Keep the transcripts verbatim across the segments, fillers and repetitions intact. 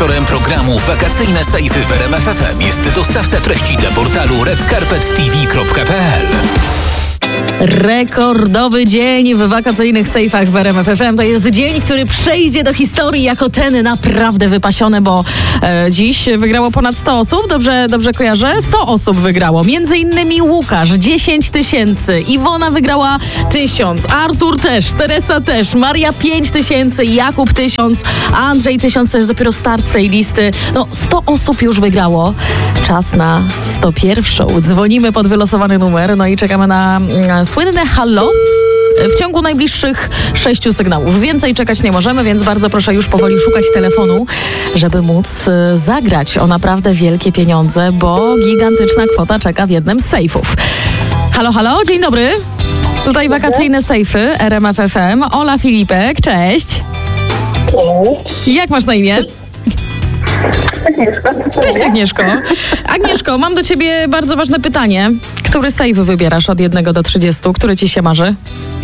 Sponsorem programu Wakacyjne Sejfy w R M F F M jest dostawca treści dla portalu red carpet t v kropka p l. Rekordowy dzień w wakacyjnych sejfach w R M F F M. To jest dzień, który przejdzie do historii jako ten naprawdę wypasiony, bo e, dziś wygrało ponad sto osób. Dobrze, dobrze kojarzę? sto osób wygrało. Między innymi Łukasz, dziesięć tysięcy. Iwona wygrała tysiąc. Artur też. Teresa też. Maria pięć tysięcy. Jakub tysiąc. Andrzej tysiąc. To jest dopiero start tej listy. No, sto osób już wygrało. Czas na sto pierwszą. Dzwonimy pod wylosowany numer, no i czekamy na słynne halo w ciągu najbliższych sześciu sygnałów. Więcej czekać nie możemy, więc bardzo proszę już powoli szukać telefonu, żeby móc zagrać o naprawdę wielkie pieniądze, bo gigantyczna kwota czeka w jednym z sejfów. Halo, halo, dzień dobry. Tutaj wakacyjne sejfy R M F F M. Ola Filipek, cześć. Jak masz na imię? Agnieszka. Cześć Agnieszko. Agnieszko, mam do ciebie bardzo ważne pytanie. Który sejf wybierasz od jednego do trzydziestu? Który ci się marzy?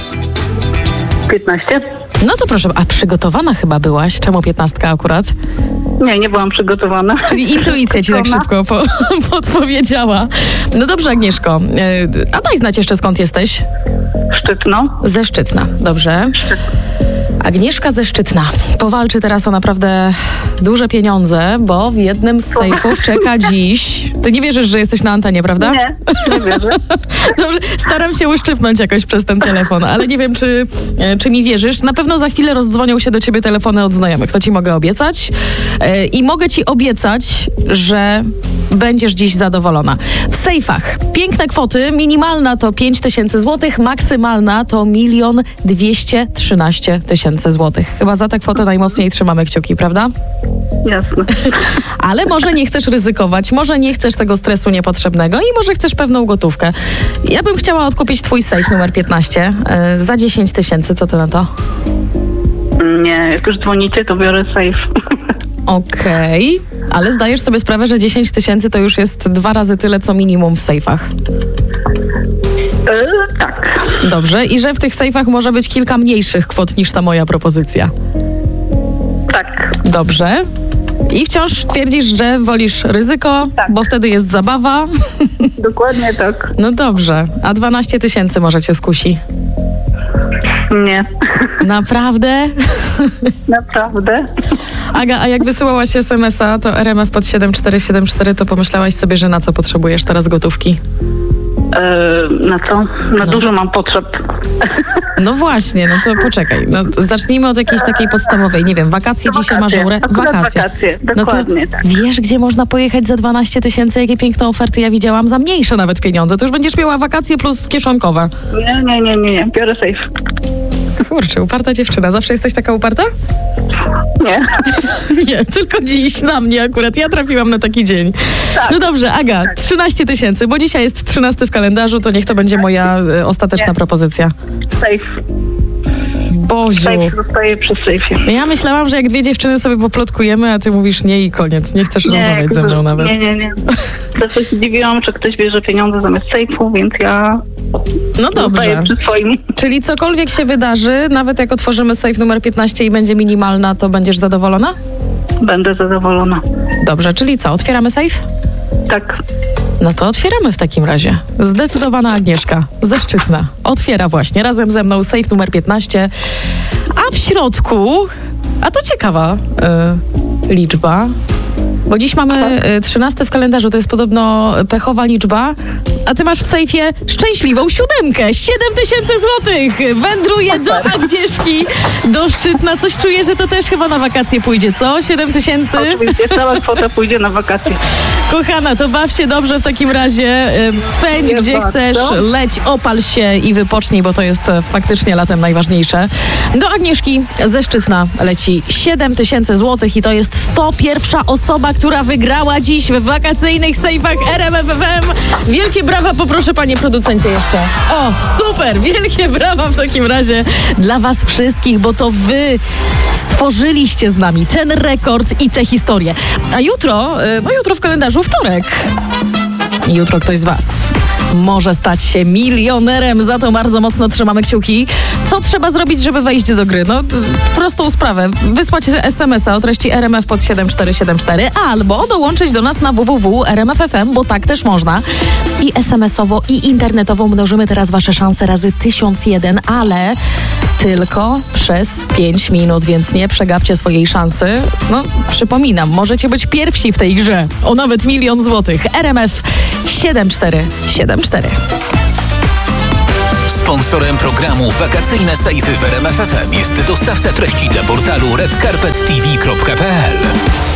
piętnaście. No to proszę, a przygotowana chyba byłaś. Czemu piętnastka akurat? Nie, nie byłam przygotowana. Czyli intuicja ci tak szybko po, podpowiedziała. No dobrze Agnieszko, a daj znać jeszcze skąd jesteś? Szczytno. Ze Szczytna, dobrze. Agnieszka ze Szczytna powalczy teraz o naprawdę duże pieniądze, bo w jednym z sejfów czeka dziś... Ty nie wierzysz, że jesteś na antenie, prawda? Nie, nie wierzę. Dobrze, staram się uszczypnąć jakoś przez ten telefon, ale nie wiem, czy, czy mi wierzysz. Na pewno za chwilę rozdzwonią się do ciebie telefony od znajomych. To ci mogę obiecać. I mogę ci obiecać, że będziesz dziś zadowolona. W sejfach piękne kwoty. Minimalna to pięć tysięcy złotych, maksymalna to milion dwieście trzynaście tysięcy złotych. Chyba za tę kwotę najmocniej trzymamy kciuki, prawda? Jasne. Ale może nie chcesz ryzykować, może nie chcesz tego stresu niepotrzebnego i może chcesz pewną gotówkę. Ja bym chciała odkupić twój sejf numer piętnaście yy, za dziesięć tysięcy. Co ty na to? Nie, jak już dzwonicie, to biorę safe. Okej, okay. Ale zdajesz sobie sprawę, że dziesięć tysięcy to już jest dwa razy tyle, co minimum w sejfach. Yy, tak. Dobrze, i że w tych sejfach może być kilka mniejszych kwot niż ta moja propozycja. Tak. Dobrze. I wciąż twierdzisz, że wolisz ryzyko, tak. Bo wtedy jest zabawa. Dokładnie tak. No dobrze, a dwanaście tysięcy może cię skusi? Nie. Naprawdę? Naprawdę. Aga, a jak wysyłałaś es em es a, to R M F pod siedem cztery siedem cztery, to pomyślałaś sobie, że na co potrzebujesz teraz gotówki? Yy, na co? Na no. Dużo mam potrzeb. No właśnie, no to poczekaj. No, zacznijmy od jakiejś takiej podstawowej, nie wiem, wakacje no dzisiaj wakacje. marzą. Re- wakacje. wakacje. Dokładnie, no to tak. Wiesz, gdzie można pojechać za dwanaście tysięcy? Jakie piękne oferty ja widziałam, za mniejsze nawet pieniądze. To już będziesz miała wakacje plus kieszonkowe. Nie, nie, nie, nie, nie. Biorę safe. Kurczę, uparta dziewczyna. Zawsze jesteś taka uparta? Nie. Nie, tylko dziś na mnie akurat. Ja trafiłam na taki dzień. Tak. No dobrze, Aga, trzynaście tysięcy, bo dzisiaj jest trzynasty w kalendarzu, to niech to będzie moja y, ostateczna Nie. propozycja. Safe. Boziu. Safe zostaje przy sejfie. Ja myślałam, że jak dwie dziewczyny sobie poplotkujemy, a ty mówisz nie i koniec. Nie chcesz nie, rozmawiać ze mną nawet. Nie, nie, nie. Zawsze się dziwiłam, że ktoś bierze pieniądze zamiast sejfu, więc ja... No dobrze. Przy swoim. Czyli cokolwiek się wydarzy, nawet jak otworzymy sejf numer piętnaście i będzie minimalna, to będziesz zadowolona? Będę zadowolona. Dobrze, czyli co? Otwieramy sejf? Tak. No to otwieramy w takim razie. Zdecydowana Agnieszka ze Szczytna otwiera właśnie razem ze mną sejf numer piętnaście, a w środku, a to ciekawa y, liczba, bo dziś mamy trzynasty w kalendarzu, to jest podobno pechowa liczba, a ty masz w sejfie szczęśliwą siódemkę, siedem tysięcy złotych, wędruje do Agnieszki, do Szczytna. Coś czuję, że to też chyba na wakacje pójdzie, co? siedem tysięcy? Oczywiście, cała kwota pójdzie na wakacje. Kochana, to baw się dobrze w takim razie, pędź Nie gdzie bardzo. chcesz, leć, opal się i wypocznij, bo to jest faktycznie latem najważniejsze. Do Agnieszki ze Szczytna leci siedem tysięcy złotych i to jest sto pierwsza osoba, która wygrała dziś w wakacyjnych sejfach R M F F M. Wielkie brawa, poproszę panie producencie jeszcze. O, super, wielkie brawa w takim razie dla was wszystkich, bo to wy stworzyliście z nami ten rekord i tę historię. A jutro, no jutro w kalendarzu wtorek. Jutro ktoś z was może stać się milionerem. Za to bardzo mocno trzymamy kciuki. Co trzeba zrobić, żeby wejść do gry? No, prostą sprawę. Wysłać es em es a o treści R M F pod siedem cztery siedem cztery albo dołączyć do nas na w w w kropka r m f f m, bo tak też można. I es em es owo, i internetowo mnożymy teraz wasze szanse razy tysiąc jeden, ale tylko przez pięć minut, więc nie przegapcie swojej szansy. No, przypominam, możecie być pierwsi w tej grze o nawet milion złotych. R M F siedem cztery siedem cztery. Sponsorem programu Wakacyjne Sejfy w R M F F M jest dostawca treści dla portalu red carpet t v kropka p l.